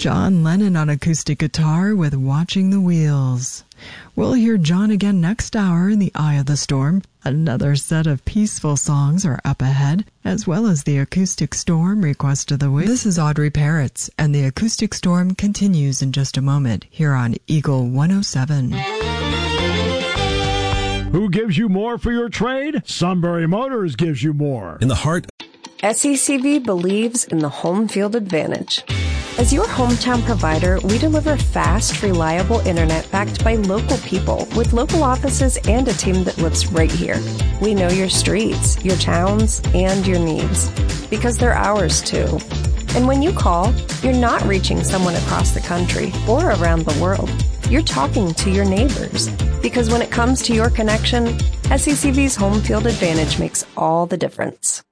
John Lennon on acoustic guitar with Watching the Wheels. We'll hear John again next hour in the Eye of the Storm. Another set of peaceful songs are up ahead, as well as the Acoustic Storm Request of the Week. This is Audrey Parrots, and the Acoustic Storm continues in just a moment here on Eagle 107. Who gives you more for your trade? Sunbury Motors gives you more. In the heart, SECV believes in the home field advantage. As your hometown provider, we deliver fast, reliable internet backed by local people with local offices and a team that lives right here. We know your streets, your towns, and your needs because they're ours too. And when you call, you're not reaching someone across the country or around the world. You're talking to your neighbors because when it comes to your connection, SECV's home field advantage makes all the difference.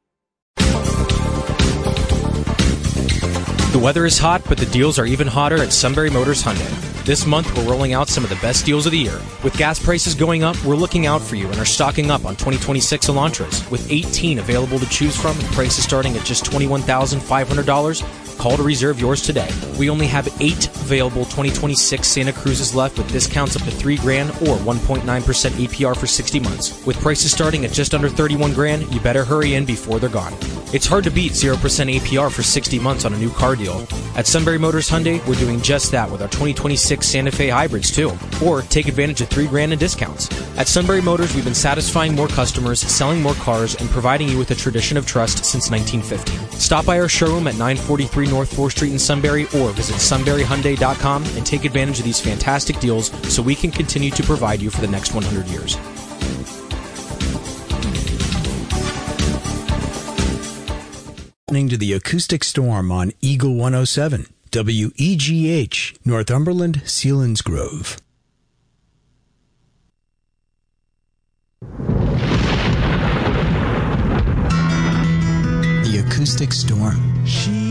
The weather is hot, but the deals are even hotter at Sunbury Motors Hyundai. This month, we're rolling out some of the best deals of the year. With gas prices going up, we're looking out for you and are stocking up on 2026 Elantras. With 18 available to choose from and prices starting at just $21,500, call to reserve yours today. We only have 8 available 2026 Santa Cruzes left with discounts up to $3,000 or 1.9% APR for 60 months. With prices starting at just under $31,000, you better hurry in before they're gone. It's hard to beat 0% APR for 60 months on a new car deal. At Sunbury Motors Hyundai, we're doing just that with our 2026 Santa Fe hybrids too. Or take advantage of $3,000 in discounts. At Sunbury Motors, we've been satisfying more customers, selling more cars, and providing you with a tradition of trust since 1950. Stop by our showroom at 943 North 4th Street in Sunbury or visit sunburyhyundai.com and take advantage of these fantastic deals so we can continue to provide you for the next 100 years. Listening to the Acoustic Storm on Eagle 107, WEGH, Northumberland, Selinsgrove. The Acoustic Storm.